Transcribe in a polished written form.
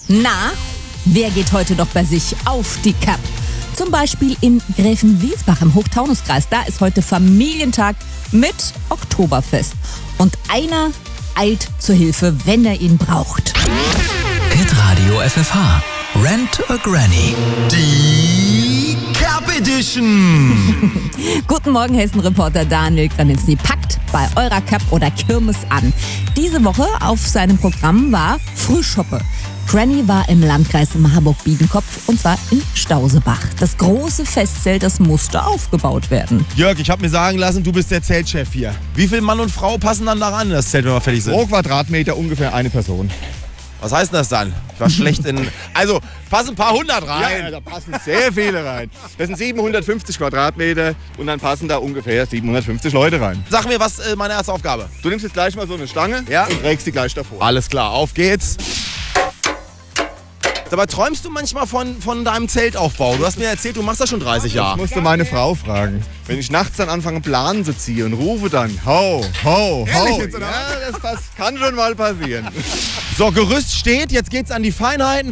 Na, wer geht heute noch bei sich auf die Kapp? Zum Beispiel in Gräfenwiesbach im Hochtaunuskreis. Da ist heute Familientag mit Oktoberfest. Und einer eilt zur Hilfe, wenn er ihn braucht. Hitradio FFH. Rent a Granny. Die Cap Edition. Guten Morgen, Hessen-Reporter Daniel Granitzny packt bei eurer Kapp oder Kirmes an. Diese Woche auf seinem Programm war Frühschoppe. Granny war im Landkreis Marburg-Biedenkopf und zwar in Stausebach. Das große Festzelt, das musste aufgebaut werden. Jörg, ich habe mir sagen lassen, du bist der Zeltchef hier. Wie viel Mann und Frau passen dann da ran, das Zelt, wenn wir fertig sind? Pro Quadratmeter ungefähr eine Person. Was heißt denn das dann? Ich war schlecht in... Also, passen ein paar hundert rein. Ja, da passen sehr viele rein. Das sind 750 Quadratmeter und dann passen da ungefähr 750 Leute rein. Sag mir, was meine erste Aufgabe? Du nimmst jetzt gleich mal so eine Stange und trägst sie gleich davor. Alles klar, auf geht's. Dabei träumst du manchmal von deinem Zeltaufbau. Du hast mir erzählt, du machst das schon 30 Ich Jahre. musste meine Frau fragen. Wenn ich nachts dann anfange, Planen zu ziehen und rufe dann, ho, ho, ho. jetzt, oder? Ja, das kann schon mal passieren. So, Gerüst steht, jetzt geht's an die Feinheiten.